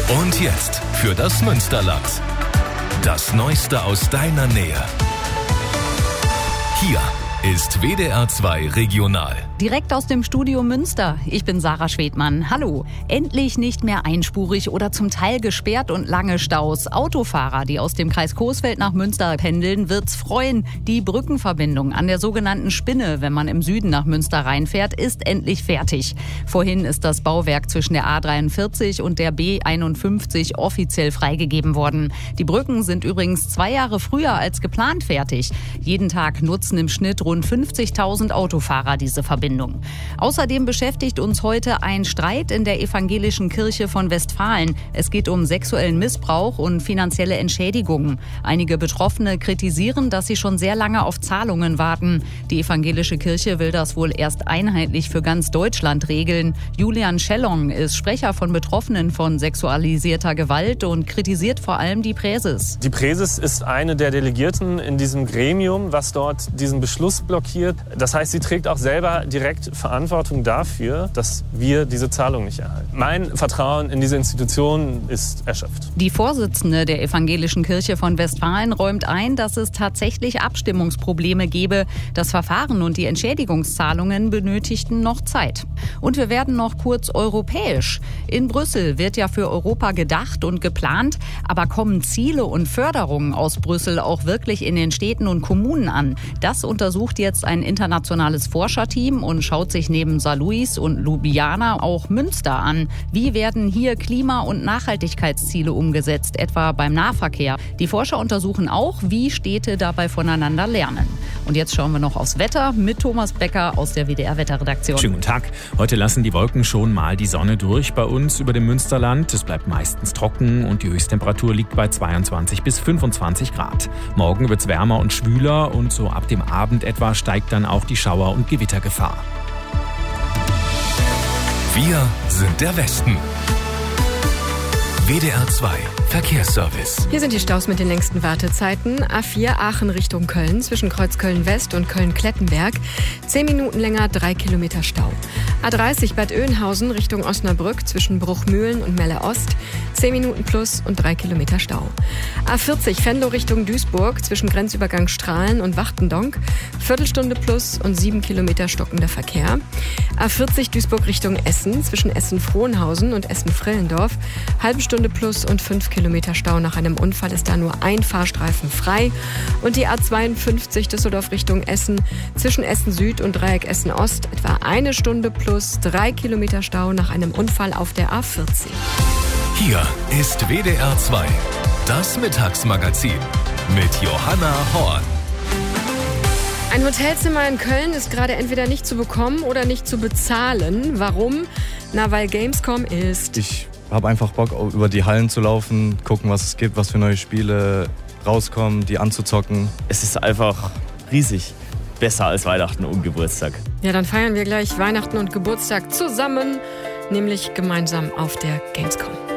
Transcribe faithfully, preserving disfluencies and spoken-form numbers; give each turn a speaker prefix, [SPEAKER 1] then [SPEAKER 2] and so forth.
[SPEAKER 1] Und jetzt für das Münsterland. Das Neueste aus deiner Nähe. Hier ist W D R zwei Regional.
[SPEAKER 2] Direkt aus dem Studio Münster. Ich bin Sarah Schwedmann. Hallo. Endlich nicht mehr einspurig oder zum Teil gesperrt und lange Staus. Autofahrer, die aus dem Kreis Coesfeld nach Münster pendeln, wird's freuen. Die Brückenverbindung an der sogenannten Spinne, wenn man im Süden nach Münster reinfährt, ist endlich fertig. Vorhin ist das Bauwerk zwischen der A dreiundvierzig und der B einundfünfzig offiziell freigegeben worden. Die Brücken sind übrigens zwei Jahre früher als geplant fertig. Jeden Tag nutzen im Schnitt rund fünfzigtausend Autofahrer diese Verbindung. Außerdem beschäftigt uns heute ein Streit in der evangelischen Kirche von Westfalen. Es geht um sexuellen Missbrauch und finanzielle Entschädigungen. Einige Betroffene kritisieren, dass sie schon sehr lange auf Zahlungen warten. Die evangelische Kirche will das wohl erst einheitlich für ganz Deutschland regeln. Julian Schellong ist Sprecher von Betroffenen von sexualisierter Gewalt und kritisiert vor allem die Präses.
[SPEAKER 3] Die Präses ist eine der Delegierten in diesem Gremium, was dort diesen Beschluss blockiert. Das heißt, sie trägt auch selber direkt Verantwortung dafür, dass wir diese Zahlung nicht erhalten. Mein Vertrauen in diese Institution ist erschöpft.
[SPEAKER 2] Die Vorsitzende der evangelischen Kirche von Westfalen räumt ein, dass es tatsächlich Abstimmungsprobleme gebe. Das Verfahren und die Entschädigungszahlungen benötigten noch Zeit. Und wir werden noch kurz europäisch. In Brüssel wird ja für Europa gedacht und geplant, aber kommen Ziele und Förderungen aus Brüssel auch wirklich in den Städten und Kommunen an? Das untersucht jetzt ein internationales Forscherteam und schaut sich neben Saarlouis und Ljubljana auch Münster an. Wie werden hier Klima- und Nachhaltigkeitsziele umgesetzt, etwa beim Nahverkehr? Die Forscher untersuchen auch, wie Städte dabei voneinander lernen. Und jetzt schauen wir noch aufs Wetter mit Thomas Becker aus der W D R-Wetterredaktion.
[SPEAKER 4] Schönen guten Tag. Heute lassen die Wolken schon mal die Sonne durch bei uns über dem Münsterland. Es bleibt meistens trocken und die Höchsttemperatur liegt bei zweiundzwanzig bis fünfundzwanzig Grad. Morgen wird es wärmer und schwüler und so ab dem Abend etwa steigt dann auch die Schauer- und Gewittergefahr.
[SPEAKER 1] Wir sind der Westen. W D R zwei Verkehrsservice.
[SPEAKER 5] Hier sind die Staus mit den längsten Wartezeiten. A vier Aachen Richtung Köln zwischen Kreuzköln West und Köln-Klettenberg. Zehn Minuten länger, drei Kilometer Stau. A dreißig Bad Oeynhausen Richtung Osnabrück zwischen Bruchmühlen und Melle Ost. Zehn Minuten plus und drei Kilometer Stau. A vierzig Venlo Richtung Duisburg zwischen Grenzübergang Strahlen und Wachtendonk. Viertelstunde plus und sieben Kilometer stockender Verkehr. A vierzig Duisburg Richtung Essen zwischen Essen-Frohnhausen und Essen-Frillendorf. Halbe Stunde plus und fünf Kilometer Stau. Nach einem Unfall ist da nur ein Fahrstreifen frei. Und die A zweiundfünfzig Düsseldorf Richtung Essen zwischen Essen Süd und Dreieck Essen Ost etwa eine Stunde plus drei Kilometer Stau nach einem Unfall auf der A vierzig.
[SPEAKER 1] Hier ist W D R zwei, das Mittagsmagazin mit Johanna Horn.
[SPEAKER 5] Ein Hotelzimmer in Köln ist gerade entweder nicht zu bekommen oder nicht zu bezahlen. Warum? Na, weil Gamescom ist.
[SPEAKER 6] Ich habe einfach Bock, über die Hallen zu laufen, gucken, was es gibt, was für neue Spiele rauskommen, die anzuzocken.
[SPEAKER 7] Es ist einfach riesig. Besser als Weihnachten und Geburtstag.
[SPEAKER 5] Ja, dann feiern wir gleich Weihnachten und Geburtstag zusammen, nämlich gemeinsam auf der Gamescom.